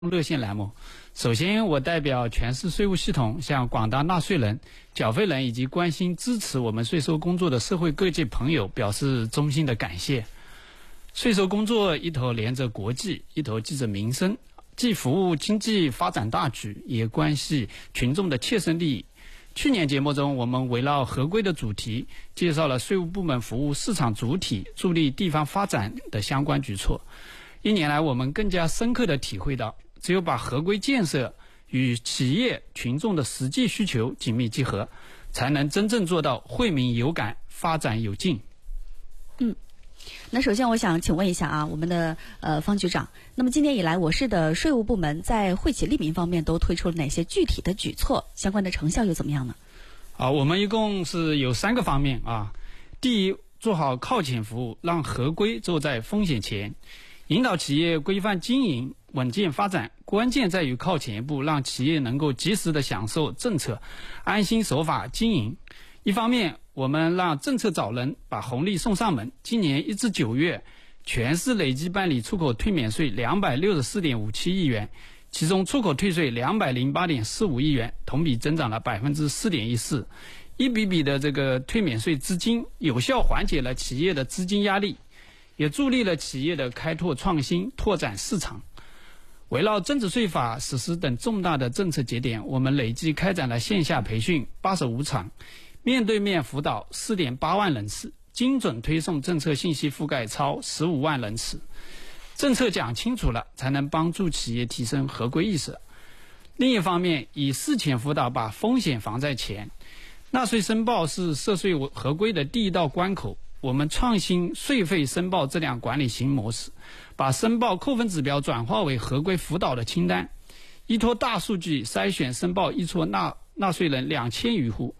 热线栏目。首先，我代表全市税务系统向广大纳税人、缴费人以及关心支持我们税收工作的社会各界朋友表示衷心的感谢。税收工作一头连着国际，一头系着民生，既服务经济发展大局，也关系群众的切身利益。去年节目中，我们围绕合规的主题，介绍了税务部门服务市场主体、助力地方发展的相关举措。一年来，我们更加深刻地体会到，只有把合规建设与企业群众的实际需求紧密结合，才能真正做到惠民有感、发展有劲。 那首先我想请问一下啊，我们的方局长，那么今年以来我市的税务部门在惠企利民方面都推出了哪些具体的举措？相关的成效又怎么样呢？ 我们一共是有3个方面啊。第一，做好靠前服务，让合规走在风险前，引导企业规范经营、稳健发展，关键在于靠前一步，让企业能够及时的享受政策，安心守法经营。一方面，我们让政策找人，把红利送上门。今年1至9月，全市累计办理出口退免税264.57亿元，其中出口退税208.45亿元，同比增长了4.14%。一笔笔的这个退免税资金，有效缓解了企业的资金压力，也助力了企业的开拓创新、拓展市场。围绕增值税法实施等重大的政策节点，我们累计开展了线下培训85场，面对面辅导4.8万人次，精准推送政策信息覆盖超15万人次。政策讲清楚了，才能帮助企业提升合规意识。另一方面，以事前辅导把风险防在前。纳税申报是涉税合规的第一道关口，我们创新税费申报质量管理新模式，把申报扣分指标转化为合规辅导的清单，依托大数据筛选申报一撮纳税人2000余户，